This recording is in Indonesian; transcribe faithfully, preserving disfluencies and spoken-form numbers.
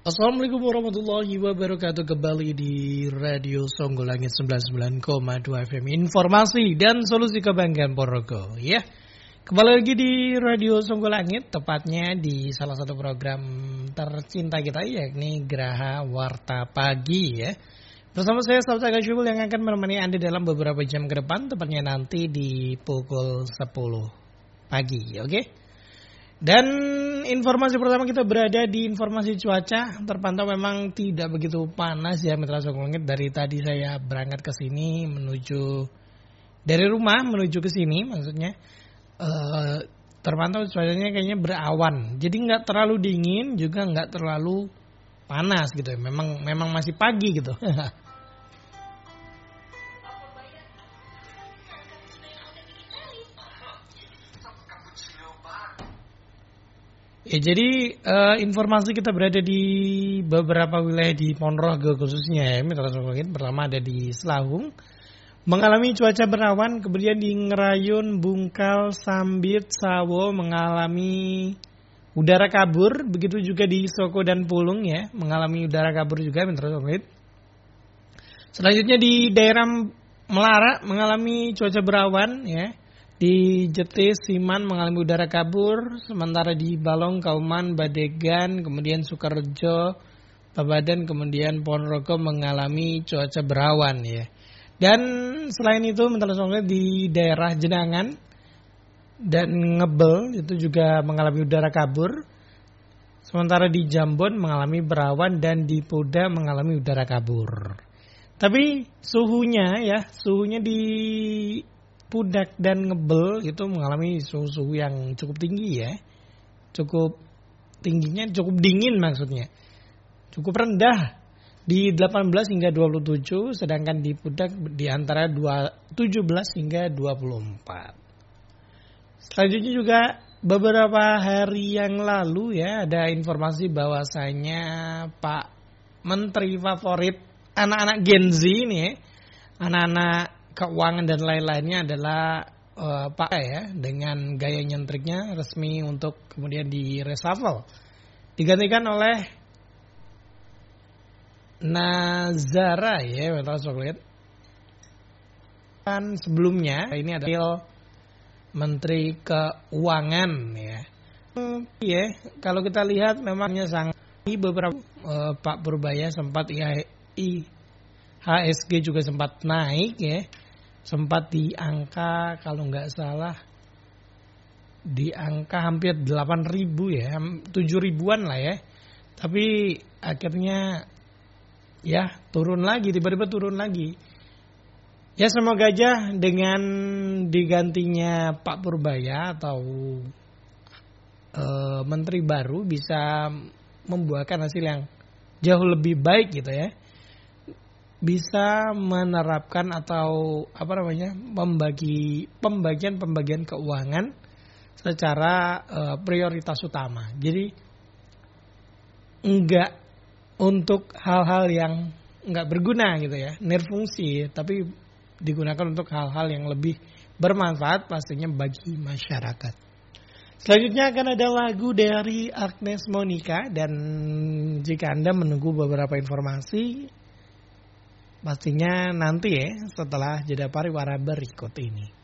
Assalamualaikum warahmatullahi wabarakatuh. Kembali di Radio Songgolangit sembilan puluh sembilan koma dua F M, informasi dan solusi kebanggaan Ponorogo. Ya, kembali lagi di Radio Songgolangit, tepatnya di salah satu program tercinta kita, yakni Geraha Warta Pagi. Ya, bersama saya Sabta Kasyubul yang akan menemani Anda dalam beberapa jam ke depan, tepatnya nanti di pukul sepuluh pagi. Oke, okay? Dan informasi pertama kita berada di informasi cuaca. Terpantau memang tidak begitu panas ya Mitra Songgolangit. Dari tadi saya berangkat ke sini menuju dari rumah menuju ke sini, maksudnya uh, terpantau cuacanya kayaknya berawan. Jadi nggak terlalu dingin juga nggak terlalu panas gitu. Memang memang masih pagi gitu. Ya, jadi uh, informasi kita berada di beberapa wilayah di Ponorogo khususnya ya, Mitra Songgolangit. Pertama ada di Selahung, mengalami cuaca berawan, kemudian di Ngerayun, Bungkal, Sambit, Sawo mengalami udara kabur, begitu juga di Soko dan Pulung ya, mengalami udara kabur juga Mitra Songgolangit. Selanjutnya di daerah Melara mengalami cuaca berawan ya. Di Jetis, Siman mengalami udara kabur, sementara di Balong, Kauman, Badegan, kemudian Sukarejo, Babadan, kemudian Ponorogo mengalami cuaca berawan ya. Dan selain itu Mitra Songgolangit di daerah Jenangan dan Ngebel itu juga mengalami udara kabur, sementara di Jambon mengalami berawan dan di Puda mengalami udara kabur. Tapi suhunya ya, suhunya di Pudak dan Ngebel itu mengalami suhu-suhu yang cukup tinggi ya. Cukup tingginya cukup dingin maksudnya. Cukup rendah di delapan belas hingga dua puluh tujuh, sedangkan di Pudak di antara tujuh belas hingga dua puluh empat. Selanjutnya juga beberapa hari yang lalu ya ada informasi bahwasanya Pak Menteri favorit anak-anak Gen Z ini ya, anak-anak keuangan dan lain-lainnya adalah uh, Pak ya, dengan gaya nyentriknya resmi untuk kemudian di reshuffle, digantikan oleh Nazara ya Mitra Songgolangit. Kan sebelumnya ini adalah Menteri Keuangan ya. Ya, kalau kita lihat memangnya sangat beberapa uh, Pak Purbaya sempat I, I H S G juga sempat naik ya. Sempat di angka kalau nggak salah di angka hampir delapan ribu ya, tujuh ribuan lah ya. Tapi akhirnya ya turun lagi, tiba-tiba turun lagi. Ya semoga aja dengan digantinya Pak Purbaya atau e, menteri baru bisa membuahkan hasil yang jauh lebih baik gitu ya. Bisa menerapkan atau apa namanya membagi pembagian-pembagian keuangan secara uh, prioritas utama. Jadi enggak untuk hal-hal yang enggak berguna gitu ya, nirfungsi, tapi digunakan untuk hal-hal yang lebih bermanfaat pastinya bagi masyarakat. Selanjutnya akan ada lagu dari Agnes Monica, dan jika Anda menunggu beberapa informasi pastinya nanti ya setelah jeda pariwara berikut ini.